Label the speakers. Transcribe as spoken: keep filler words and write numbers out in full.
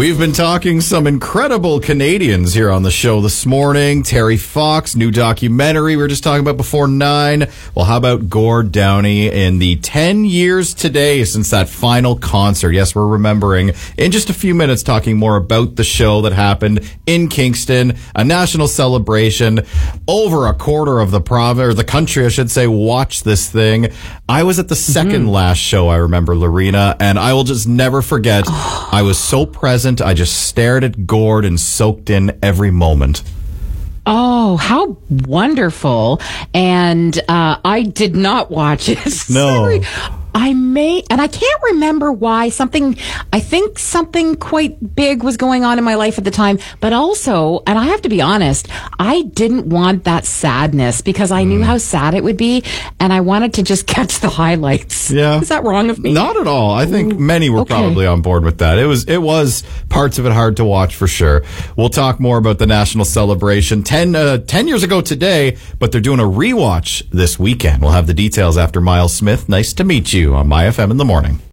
Speaker 1: We've been talking some incredible Canadians here on the show this morning. Terry Fox, new documentary we were just talking about before nine. Well, how about Gord Downie in the ten years today since that final concert? Yes, we're remembering in just a few minutes talking more about the show that happened in Kingston, a national celebration. Over a quarter of the province, or the country, I should say, watched this thing. I was at the second mm-hmm. last show, I remember, Lorena, and I will just never forget. Oh. I was so present. I just stared at Gord and soaked in every moment.
Speaker 2: Oh, how wonderful. And uh, I did not watch it.
Speaker 1: No.
Speaker 2: Sorry. I may, and I can't remember why. Something, I think something quite big was going on in my life at the time, but also, and I have to be honest, I didn't want that sadness because I mm. knew how sad it would be, and I wanted to just catch the highlights.
Speaker 1: Yeah.
Speaker 2: Is that wrong of me?
Speaker 1: Not at all. I think
Speaker 2: Ooh.
Speaker 1: many were
Speaker 2: okay.
Speaker 1: probably on board with that. It was, it was parts of it hard to watch for sure. We'll talk more about the national celebration ten, uh, ten years ago today, but they're doing a rewatch this weekend. We'll have the details after Miles Smith. Nice to meet you on My F M in the morning.